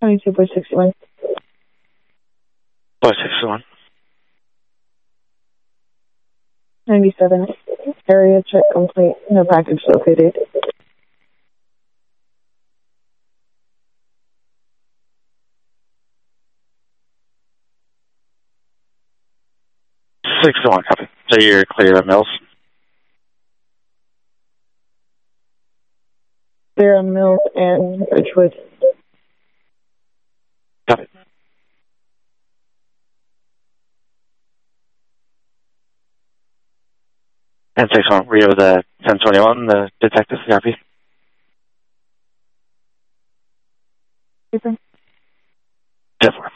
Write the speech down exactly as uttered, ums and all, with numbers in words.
twenty-two point sixty-one. Point sixty-one. ninety-seven. Area check complete. No package located. sixty-one, copy. So you're clear at Mills? Clear on Mills and Ridgewood. Copy. And sixty-one, were you with the ten twenty-one, the detective, copy? Super. ten four.